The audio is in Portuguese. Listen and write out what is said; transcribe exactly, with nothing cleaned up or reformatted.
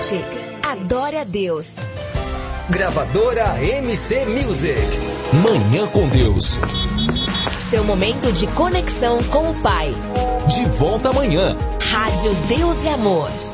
Cante, adore a Deus. Gravadora M C Music. Manhã com Deus. Seu momento de conexão com o Pai. De volta amanhã. Rádio Deus e Amor.